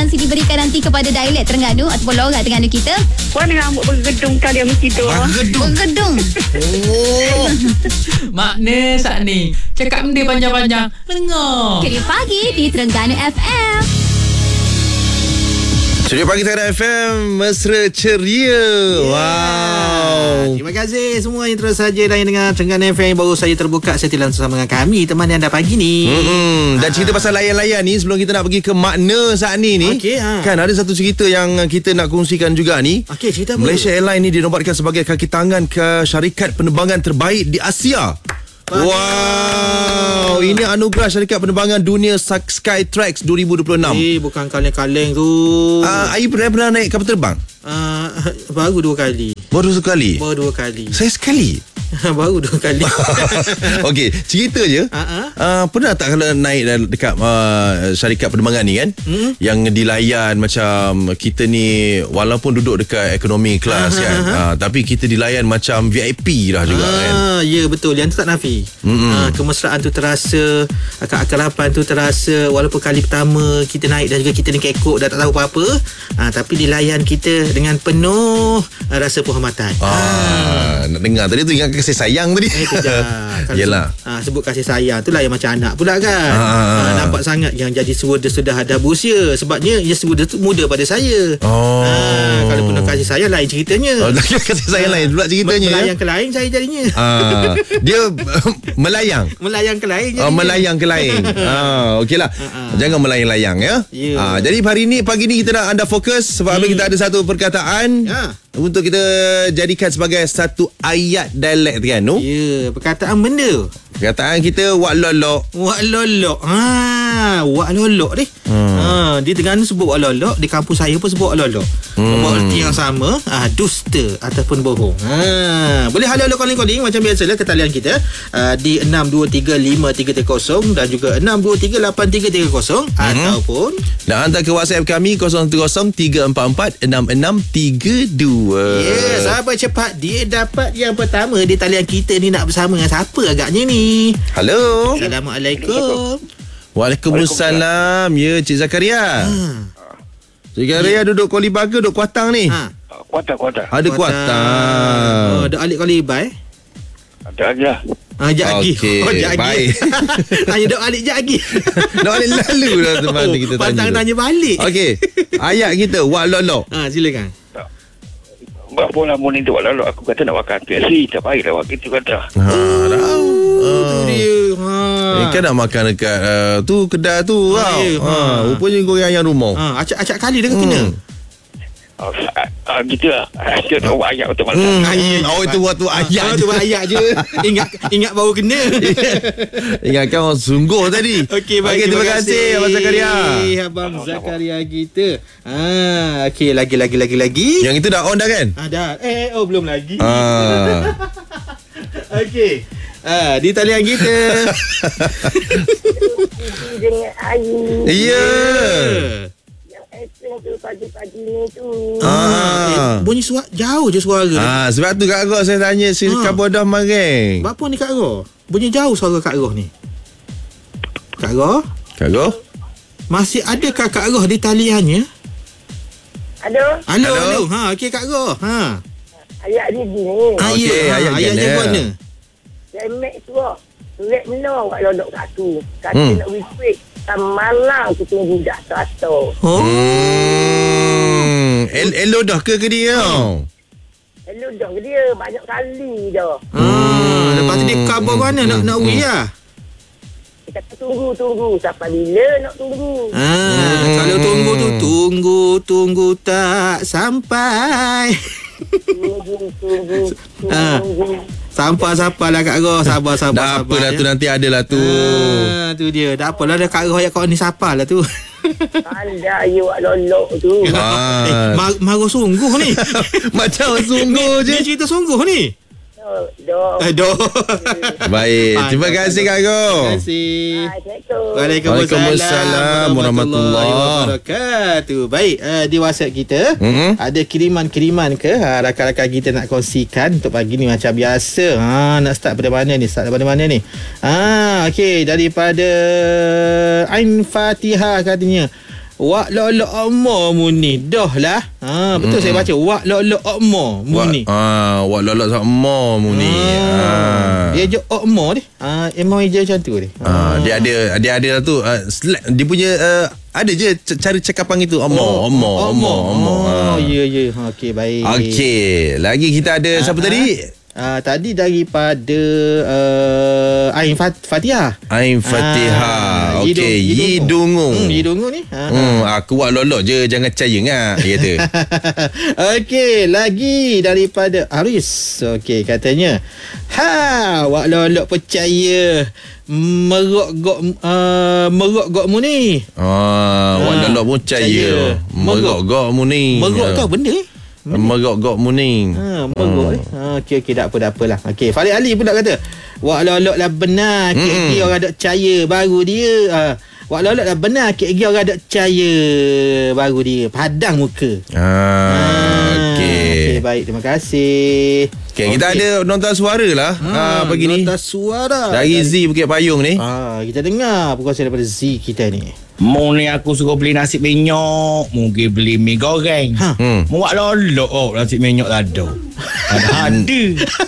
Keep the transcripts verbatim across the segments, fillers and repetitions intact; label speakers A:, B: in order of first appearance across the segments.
A: masih diberikan nanti kepada dialek Terengganu ataupun logat Terengganu kita.
B: Mana rambut bergedung kali yang begitu.
C: Bergedung.
A: Bergedung.
C: Oh. Makna saat ni cakap benda panjang-panjang. Dengar.
A: Kerja pagi di Terengganu F M.
D: Ceria Pagi Terengganu F M, mesra ceria. Yeah. Wow.
E: Terima kasih semua yang terus saja layan dengan Terengganu F M yang baru saja terbuka setia langsung dengan kami teman anda pagi ni.
D: Mm-hmm. Dan cerita pasal layan-layan ni sebelum kita nak pergi ke makna saat ni ni.
E: Okay, ha.
D: Kan ada satu cerita yang kita nak kongsikan juga ni.
E: Okey, cerita apa?
D: Malaysia Airlines ni dinobatkan sebagai kaki tangan ke syarikat penerbangan terbaik di Asia. Wow, ini anugerah syarikat penerbangan dunia Skytrax dua ribu dua puluh enam.
E: Eh, bukan kaleng-kaleng tu.
D: Ah, uh, Ayu pernah, pernah naik kapal terbang?
E: Uh, baru dua kali.
D: Baru sekali?
E: Baru dua kali.
D: Saya sekali.
E: Baru dua kali.
D: Okey, cerita je.
E: Uh-huh.
D: Uh, pernah tak kalau naik dekat uh, syarikat penerbangan ni kan? Hmm? Yang dilayan macam kita ni walaupun duduk dekat ekonomi kelas uh-huh. kan. Uh, tapi kita dilayan macam V I P dah juga uh, kan.
E: Ya, betul. Yang tu tak nafi.
D: Mm-hmm.
E: Uh, kemesraan tu terasa, keakraban tu terasa walaupun kali pertama kita naik dan juga kita ni kekok dah tak tahu apa-apa. Uh, tapi dilayan kita dengan penuh uh, rasa penghormatan.
D: Ah, uh. nak dengar tadi tu ingat kasih sayang tadi.
E: Eh, kejap.
D: Yelah.
E: Ha, sebut kasih sayang tu lah yang macam anak pula kan. Ha, ha, nampak sangat yang jadi stewardess sudah ada berusia. Sebabnya ya stewardess tu muda pada saya.
D: Oh.
E: Ha, kalau penuh kasih sayang lain ceritanya.
D: Oh, kasih sayang ha, lain pula ceritanya.
E: Melayang ke lain saya jadinya.
D: Ha, dia melayang.
E: Melayang ke lain jadinya.
D: Oh, melayang ke lain. Ha, okeylah. Ha, ha. Jangan melayang-layang ya. Yeah. Ha, jadi hari ni pagi ni kita nak anda fokus sebab hmm. kita ada satu perkataan. Ha. Untuk kita jadikan sebagai satu ayat dialek Terengganu.
E: Ya, yeah, perkataan benda.
D: Perkataan kita wak lolok.
E: Wak lolok. Ha, wak lolok ni. Hmm. Ha, di Terengganu sebut wak lolok, di kampus saya pun sebut wak lolok. Hmm. Berarti yang sama, ah, dusta ataupun bohong. Ha, boleh halo-halo calling-calling macam biasalah ke talian kita uh, di enam dua tiga lima tiga tiga kosong dan juga enam dua tiga lapan tiga tiga kosong hmm. ataupun
D: dan hantar ke WhatsApp kami kosong kosong tiga empat empat enam enam tiga dua.
E: Ya, sahabat cepat dia dapat yang pertama di talian kita ni nak bersama dengan siapa agaknya ni?
D: Halo.
E: Assalamualaikum.
D: Waalaikumsalam. Ya, Cik Zakaria. Ha. Cik Zakaria ya. Duduk Kolibaga, duduk Kuatang ni. Ha.
F: Kuatang, Kuatang.
D: Ada Kuatang.
E: Oh, ada alik Kolibai?
F: Ada aja.
E: Ah, jap lagi.
D: Okay,
E: oh, jap lagi. Tanya dok alik jap lagi.
D: Dok alik lalu dah teman oh, kita tanya.
E: Pantang tanya balik.
D: Okey. Ayat kita wak lolok.
E: Ha, silakan.
F: Berapa lama ni tu wak lolok aku kata nak wakil taksi, tak baiklah wakil tu kata.
D: Ha, tahu.
E: Oh, dia. Ha.
D: Eh, kan nak makan dekat uh, tu kedai tu ha, tau. Ha, ha. Rupanya kau yang rumah.
E: Ha, acak-acak kali dia hmm. kena.
F: Oh, uh, gitu lah. Dia tahu ayat untuk malam.
D: Hmm, ayat. Oh, itu waktu ayat.
E: Oh, tu ayat je. Ingat ingat baru kena.
D: Ingatkan orang sungguh tadi.
E: Okey, baik.
D: Okay, terima, terima kasih Abang Zakaria.
E: Abang Zakaria kita. Ah, okey, lagi lagi lagi lagi.
D: Yang itu dah on dah kan?
E: Ah, dah. Eh, oh belum lagi.
D: Ah.
E: Okey. Ah, di talian kita.
B: Dengan Ayu.
D: Ya.
B: Tu pagi-pagi ni tu.
E: Ah, eh, bunyi suara jauh je suara.
D: Ah, sebab tu Kak Roh saya tanya si
E: ha.
D: Kak Bodoh maring.
E: Apa ni Kak Roh? Bunyi jauh suara Kak Roh ni. Kak Roh?
D: Kak Roh?
E: Masih adakah Kak Roh di taliannya?
B: Ada.
E: Halo, halo. Ha, okey Kak Roh. Ha.
B: Ayat dia gini.
E: Ah,
D: okey,
E: ha,
D: ayat
E: ayatnya mana?
B: Remek tu ah. Remek menor wak lolok kat tu. Kata
D: Hmm.
B: nak request malam aku tunggu dah seratus.
E: Oh.
D: Hmm. El elo dah ke ke dia?
B: Hello dah ke dia banyak kali dah.
E: Hmm. Lepas tu dia khabar mana nak nak wih lah.
B: Dia kata tunggu tunggu sampai bila nak tunggu.
E: Ah, hmm. Kalau tunggu tu tunggu tunggu tak sampai.
B: Tunggu tunggu
E: Ah.
B: tunggu.
E: Sampah-sampah lah Kak Roh. Sabar, sabar,
D: Dah
E: sabar.
D: apa dah
E: ya.
D: tu nanti ada lah tu.
E: Ah, tu dia. Dah apalah dah Kak Roh ayat kau ni siapa lah tu.
B: Pandai you wak lolok tu.
D: Ah.
E: Eh, mar- marah sungguh ni.
D: Macam sungguh je.
E: Dia cerita sungguh ni.
B: Dah.
E: Aduh.
D: Baik, terima kasih Kak Roh.
E: Terima kasih.
B: Assalamualaikum.
D: Waalaikumsalam warahmatullahi
E: wabarakatuh. Baik, uh, di WhatsApp kita
D: Mm-hmm.
E: ada kiriman-kiriman ke uh, rakan-rakan kita nak kongsikan untuk pagi ni macam biasa. Ha, nak start pada mana ni? Start daripada mana ni? Ah, okey, daripada Ain Fatihah katanya. Wak lolok omo muni. Dah lah. Ha, betul hmm. saya baca. Wak lolok omo muni.
D: Ah, wak lolok omo muni. Ah.
E: Dia je omo ni. Ah, emang je macam tu ni.
D: Ah, dia ada dia ada lah tu uh, slang, dia punya uh, ada je cara cakapan itu omo
E: Oh,
D: omo omo omo.
E: Oh, ya ya. Ha, okey baik.
D: Okey, lagi kita ada siapa
E: Ah,
D: tadi?
E: Ah, tadi daripada uh, Ain Fat- Fatihah.
D: Ain Fatihah.
E: Ah,
D: Okey,
E: Yi
D: Yi Dungu.
E: Hmm, Yi Dungu ni. Ha.
D: Hmm, aku wak lolok je, jangan percaya ngak, dia kata.
E: Okey, lagi daripada Aris. Okey, katanya, ha, wak lolok percaya merok gok uh, merok gok mu ni.
D: Ah, wak
E: Ah,
D: lolok pun percaya.
E: percaya.
D: Merok gok mu ni.
E: Merok tu apa benda ni?
D: Merok gok mu ni.
E: Ha, merok ni. Ha, okey okey tak apa tak apalah. Okey, Farid Ali pula kata, wak lolok lah benar, kek mm. orang dok percaya baru dia. Ha, wak lolok lah benar, kek orang dok percaya baru dia. Padang muka.
D: Ah, okey.
E: Okey, baik, terima kasih.
D: Okey, kita ada nonton suara lah ha, pagi ni.
E: Nota suara.
D: Dari Z Bukit Payung ni.
E: Ah, kita dengar perkongsian daripada Z kita ni.
G: Mu ni aku suruh beli nasi minyak, mungkin beli mi goreng.
E: Ha.
D: Hmm.
G: Mu buat lolok oh nasi minyak tak ada. Ada ada.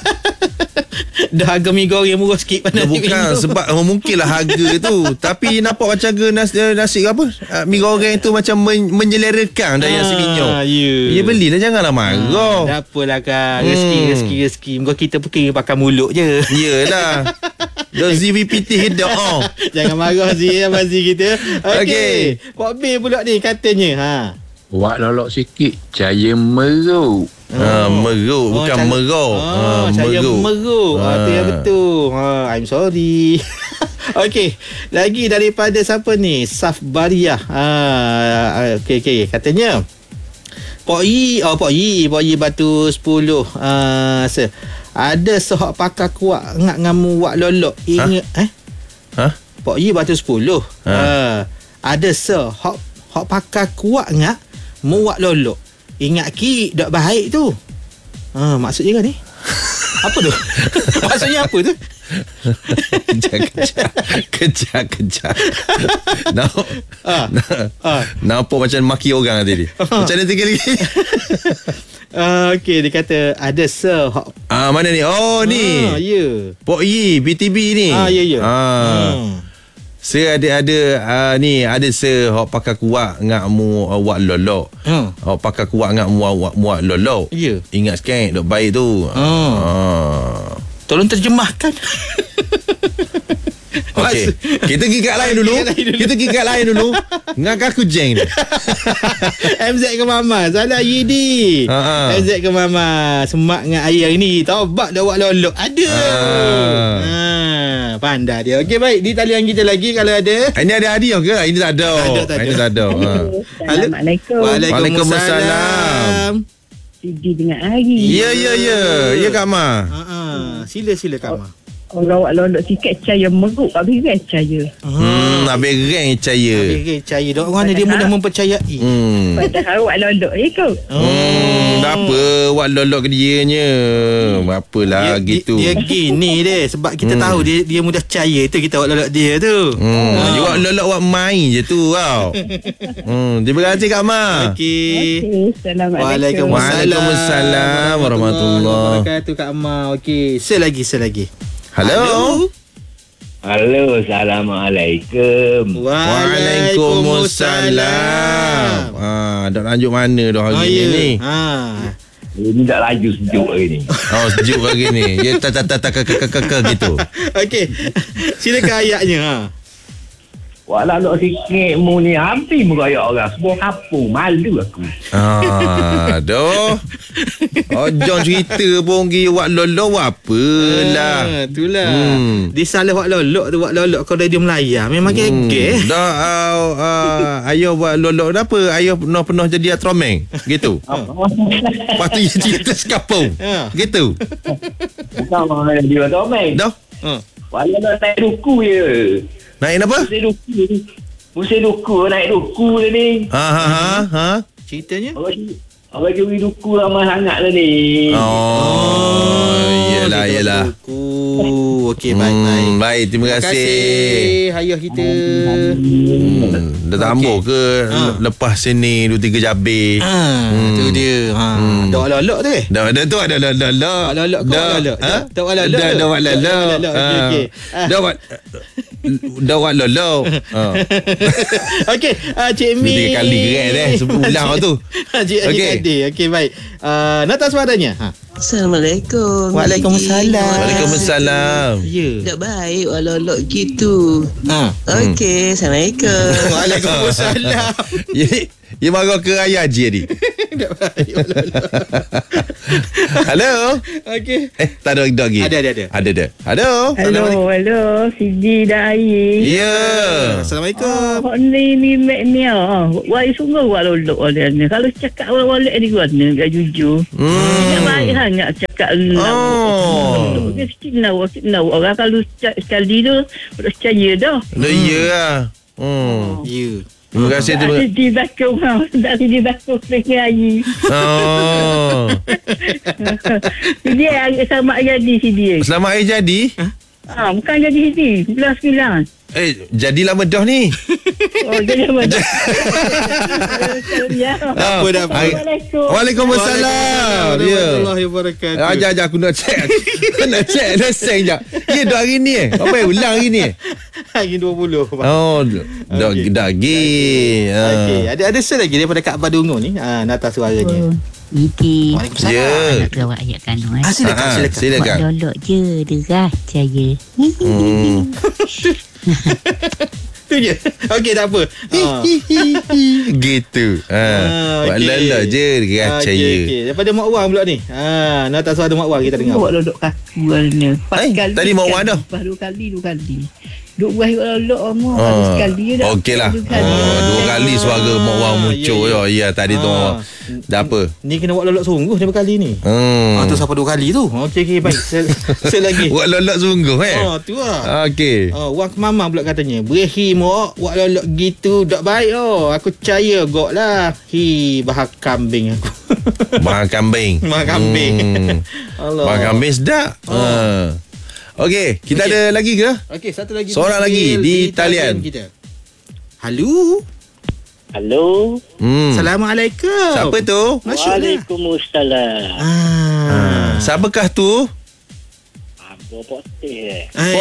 E: Dah harga mi goreng murah sikit pada
D: Bukan sebab oh, mungkinlah harga tu. Tapi nampak macam harga nasi, nasi apa? Uh, mi goreng tu macam men, menyelerakan dari nasi minyak.
E: Ya.
D: Ya belilah, janganlah marah.
E: Tak apalah kan. Rezeki
D: Hmm.
E: rezeki rezeki. Muka kita pun kira pakai mulut je.
D: Yelah. Dah Z V P T hidup oh.
E: Jangan marah Z ya Abang Z kita. Okey.
D: Okey.
E: Pak B pula ni katanya. Ha.
H: Wak lolok sikit, cahaya meruk.
D: Ha, meruk bukan
E: cara-
D: meruk.
E: Oh,
D: Ha,
E: saya
D: meruk.
E: meruk. Ha.
D: Ha.
E: Tu yang betul. Ha, I'm sorry. Okey, lagi daripada siapa ni? Saf Bariah. Ha, okey okey, katanya Pak Yi, oh Pak Yi, Pak Yi Batu sepuluh. Ah, uh, ada sehok pakar kuat ngak ngamu wak lolok. Ingat ha? eh?
D: Ha?
E: Pak Yi Batu sepuluh.
D: Ha.
E: Ha. Uh, ada sehok hok pakar kuat ngak mu wak lolok. Ingat ki dak baik tu. Ha, maksudnya kan ni? Apa tu? Maksudnya apa tu?
D: Kejap, kejap. Kejap, kejap. Nampak,
E: Ah. Ah.
D: nampak macam maki orang tadi. Macam mana tiga lagi?
E: Uh, Okey, dia kata ada sehok.
D: Ah, mana ni? Oh, ni.
E: Ah, ya.
D: Pok Yi, B T B ni.
E: Ah, ya ya.
D: Ah.
E: Hmm.
D: Saya ada ada uh, ni ada se hok pakai kuat ngak mu uh, wak lolok.
E: Hmm.
D: Hok pakai kuat ngak mu wak mu wak lolok.
E: Ya.
D: Ingat sikit dok baik tu.
E: Hmm.
D: Ah.
E: Tolong terjemahkan.
D: Okey. Kita pergi kat lain dulu. Kita pergi kat lain dulu. Ngak aku jeng ni.
E: M Z ke Mama, salah Yidi.
D: Ha, ha.
E: M Z ke Mama, semak dengan air hari ni. Taubat dah buat lolok. Ada.
D: Ah.
E: Ha, pandai dia. Okey baik, di talian kita lagi kalau ada.
D: Ini ada hadiah ke? Ini tak ada.
E: Tak ada, tak ada.
D: Ini tak ada. Ha.
B: Assalamualaikum.
D: Waalaikumsalam.
B: Sidi dengan hari.
D: Ya ya ya. Ya Kak Ma.
E: Ha ah, sila sila Kak Ma.
B: Orang awak lolok sikit cahaya meruk. Habis kan cahaya.
D: Hmm, habis reng percaya.
E: Okey, percaya dok orang ni dia mudah mempercayai.
D: Hmm.
B: Padahal awak lolok je kot.
D: Hmm, tak apa, wak lolok ke dianya. Apalah
E: dia,
D: gitu.
E: Dia, dia gini deh sebab kita
D: Hmm.
E: tahu dia dia mudah percaya tu kita awak lolok dia tu.
D: Hmm, ha. Dia wak lolok wak main je tu tau. Hmm, terima kasih Kak Ma.
E: Okey.
B: Okay, Assalamualaikum.
D: Waalaikumsalam warahmatullahi
E: wabarakatuh Kak Ma. Okey, selagi selagi.
D: Halo.
F: Halo, Assalamualaikum.
D: Waalaikumsalam. Ah, dak lanjut mana dah hari
E: Oh,
D: ni
E: ya.
D: ni?
E: Ha.
F: Ini tak laju sejuk hari ni.
D: Oh, sejuk hari ni. Dia tak tak tak tak tak tak tak gitu.
E: Okey. Silakan ayatnya ha.
F: Walau nak sikit mu ni hampir merayak orang. Semua kapung. Malu aku.
D: Ah, doh. Oh, John cerita pun pergi wak lolok wak apalah.
E: Ah, itulah.
D: Hmm.
E: Dia salah wak lolok tu wak lolok kalau dia melayar memang gegeh.
D: Dah uh, uh, ayah buat lolok dah apa? Ayah pernah pernah jadi atromeng. Gitu. Lepas tu dia cerita sekapung.
E: Ha.
D: Gitu.
F: Bukan orang dia tak main.
D: Dah.
E: Ha.
F: Walau nak naik duku je.
D: Naik apa?
F: Musim duku. Musim duku naik duku dia ni.
D: Ha ha ha ha.
E: Ceritanya?
F: Orang, orang curi duku ramai sangat lah ni.
D: Oh, yelah
E: dia
D: yelah.
E: buku. okey baik baik.
D: Hmm, baik, terima kasih.
E: Ayah kita.
D: Hmm, dah tambah
E: Okey.
D: ke
E: Ha.
D: lepas sini dua tiga jabir.
E: Ha,
D: Hmm.
E: tu dia. Ha,
D: Hmm.
E: dak lolok tu eh.
D: Dah dah tu ada dah dah dah.
E: Dak lolok kau lolok.
D: Ha?
E: Dak lolok.
D: Dah dah wak lolok.
E: Dak lolok. Okey
D: Ha.
E: okey. Ah.
D: Dah wak dah wak lolok. Ha.
E: Okey, uh, Cik Mi.
D: Tiga kali gerai dah sebut ulang tu.
E: Cik Mi
D: Okey.
E: Kadir. Okey baik. Uh, nak tahu suaranya? Ha.
I: Assalamualaikum.
E: Waalaikumsalam.
D: Waalaikumsalam.
E: Ya.
I: Tak baik walolok gitu.
E: Ha.
I: Okey, Assalamualaikum.
E: Waalaikumsalam.
D: Ya, ya marah ke ayah Haji tadi.
E: Tak baik.
D: Hello.
E: Okey.
D: Eh, tak ada dah lagi.
E: Ada, ada, ada.
D: Ada dah. Hello.
B: Hello, hello. Sidi dah air.
D: Ya.
E: Assalamualaikum.
B: Oh, ni ni mek ni ah. Wai sungguh wak lolok dia ni. Kalau cakap walek ni guna gak jujur.
D: Hmm.
B: Dia baik sangat cakap lelak.
D: Oh.
B: Dia kena wak kena orang kalau cakap sekali tu percaya dah.
D: Dah ya lah. Hmm.
E: Ya.
D: Terima kasih tu.
B: Tak di bakung ha. Tak di bakung pergi air.
D: Oh.
B: Dia agak sama jadi si dia.
D: Selamat hari jadi.
B: Ah, bukan jadi sini. Sembilan sembilan.
D: Eh, jadi lama dah ni.
B: Oh, jadi apa? Ya.
E: Apa dah apa?
B: Assalamualaikum.
D: Waalaikumsalam. Ya.
E: Warahmatullahi wabarakatuh.
D: Ajar ajar aku nak check. nak check dah seng jap. Ya dah hari ni eh. Apa yang ulang hari ni eh?
E: Hari dua puluh.
D: Oh, dah
E: Okey.
D: dah lagi.
E: Okey, ada ada set lagi daripada Kak Badungu ni. Ah, nata suaranya.
A: Iti.
E: Waalaikumsalam.
D: Ya.
A: Nak kelawak ayat kan eh.
E: Ah, silakan,
D: Ah,
E: silakan.
D: silakan.
A: Buat lolok je. Derah caya.
D: Hmm.
E: Tu je. Okey, tak apa. Ah.
D: Gitu. Ha. Buat
E: okey.
D: lala je dia
E: Ah,
D: percaya.
E: Okey, okey. Daripada Mak Wang pula ni. Ah, nata suara Mak Wang kita dengar.
B: Buat lolok kaku ni. Empat
D: Eh,
B: kali.
D: tadi Mak Wan dah.
B: Lepas dua kali, dua kali. Duk buat lolok semua.
D: Ah.
B: Baru sekali je dah.
D: Okey lah.
B: Dua kali.
D: Oh, dua kali suara Mak Wang
E: Ah,
D: muncul
E: ya,
D: ya.
E: ya.
D: Ya, tadi tu
E: Ah.
D: Mak Wang. Dah apa?
E: Ni kena buat lolok sungguh daripada kali ni.
D: Hmm.
E: Ah, tu siapa dua kali tu? Okey, okey, baik. Set lagi.
D: Buat lolok sungguh eh.
E: Oh, tu lah.
D: Okey.
E: Oh, Wang Mama pula katanya, "Berehi mok, buat lolok gitu tak baik oh. Aku percaya gok lah. Hi, bahak kambing aku."
D: Makan kambing.
E: Makan kambing.
D: Hmm.
E: Allah.
D: Makan kambing sedap.
E: Oh.
D: Ha. Okey, kita
E: Okey.
D: ada lagi ke?
E: Okey, satu lagi.
D: Seorang lagi di talian.
E: kita. Halo.
F: Halo.
D: Hmm.
E: Assalamualaikum.
D: Siapa tu?
E: Masuk lah.
F: Waalaikumsalam.
E: Ah.
D: Siapakah tu?
F: Abang Poteh.
E: Eh,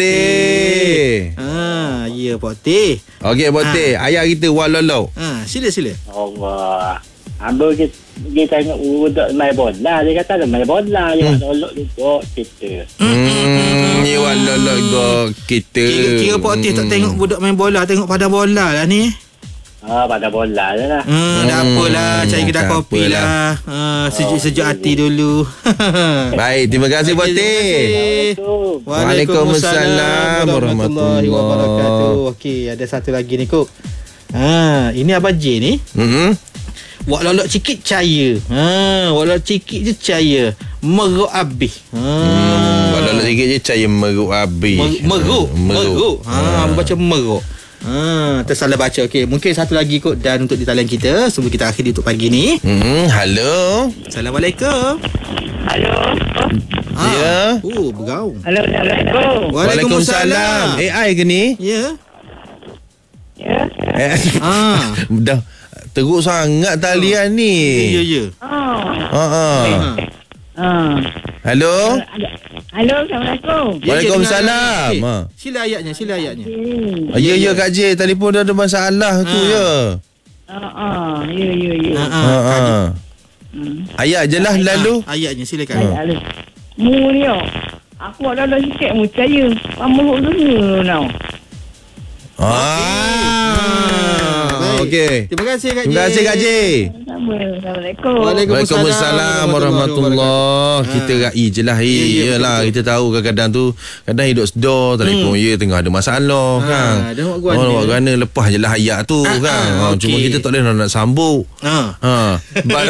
D: Poteh.
E: Ah, ya Poteh.
D: Okey, Poteh. Ayah kita buat lolok.
E: Ah, sila sila.
F: Allah. Abang dia, dia tengok budak main bola. Dia kata ada main bola. Dia hmm. lolok juga kita.
D: Hmm, ni buat lolok go kita.
E: Kira, kira Poteh tak
D: Hmm.
E: tengok budak main bola, tengok padang bola lah ni.
F: Ah, pada bola je lah.
E: Hmm, tak apalah, cari kedai
D: tak
E: kopi
D: apalah.
E: lah. Ah, sejuk-sejuk hati dulu.
D: Baik, terima kasih
E: Okey,
D: Poteh.
F: Assalamualaikum.
D: Waalaikumsalam
E: warahmatullahi wabarakatuh. Okey, ada satu lagi ni kok. Ha, ini Abang J ni.
D: Hmm.
E: Wak lolok cikit caya. Ha, wak lolok cikit je caya. Meruk habis. Ha.
D: Hmm. Buat lolok sikit je cahaya meruk habis.
E: Mer- meruk. Meruk. Ha, baca meruk. Ha, tersalah baca. Okey, mungkin satu lagi kot dan untuk di talian kita sebelum kita akhiri untuk pagi ni.
D: Hmm, halo.
E: Assalamualaikum.
B: Halo.
E: Ha.
D: Ya.
E: Oh, bergaung.
B: Halo, Assalamualaikum.
D: Waalaikumsalam. A I ke ni?
E: Ya.
B: Ya.
D: Eh,
E: Ha.
D: dah teruk sangat talian ni.
E: Ya, ya.
B: Oh.
D: Ha ah.
E: Ha.
B: Ah.
D: Halo.
B: Halo, Assalamualaikum.
E: Ya, ya,
D: Waalaikumsalam.
E: dengar.
D: Ha.
E: Okey, sila ayatnya, sila ayatnya.
B: Hmm.
D: Ya ya Kak J, telefon dah ada masalah tu
E: Ha.
D: ya.
B: Ah, ah. Ya, ya, ya.
E: Ha, ha.
D: Ha ah.
B: Hmm.
D: Ayat je lah lalu.
E: Ha, ayatnya silakan.
B: Halo. Mu ni oh. Aku ada dah sikit mu percaya. Kamu dulu now.
D: Ah.
E: Baik.
D: Okey.
E: Terima kasih Kak J.
D: Terima kasih Kak J.
B: Sama. Assalamualaikum.
D: Waalaikumsalam warahmatullahi.
E: Ha.
D: Kita rai je lah.
E: Ya, ya,
D: Yalah,
E: betul,
D: kita tahu kadang-kadang tu kadang hidup sedar telefon
E: Hmm.
D: ya tengah ada masalah
E: Ha,
D: kan.
E: dah buat guana.
D: Oh, buat guana lepas je lah ayat tu
E: Ah,
D: kan.
E: ah,
D: Ha,
E: okey.
D: cuma kita tak boleh nak, nak sambung.
E: Ha.
D: Ha. Ba-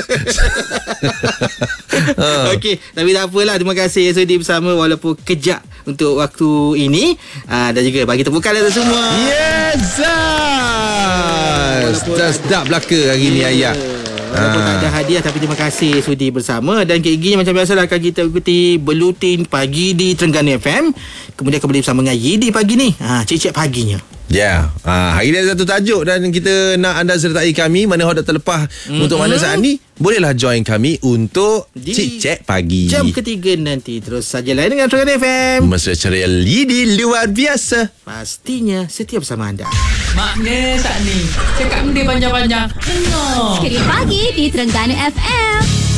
D: ha.
E: Okey, tapi tak apalah. Terima kasih sudi bersama walaupun kejap untuk waktu ini. Ah, dan juga bagi tepukan untuk semua.
D: Yes.
E: Walaupun
D: Dah sedap belaka hari ni ayat.
E: Walaupun tak ada hadiah, tapi terima kasih sudi bersama. Dan Kak Igi macam biasa akan kita ikuti Belutin Pagi di Terengganu F M. Kemudian kembali bersama dengan Yidi pagi ni. Ha, cicit paginya.
D: Ya, yeah. ha, hari ni ada satu tajuk dan kita nak anda sertai kami. Mana hendak terlepas mm-hmm. untuk mana saat ni, bolehlah join kami untuk Cik-Cik Pagi
E: jam ketiga nanti. Terus saja lain dengan Terengganu F M.
D: Mesra ceria Lidi luar biasa.
E: Pastinya setia bersama anda.
C: Maknya saat ni cakap benda panjang-panjang. Dengar
J: Cik Pagi di Terengganu F M.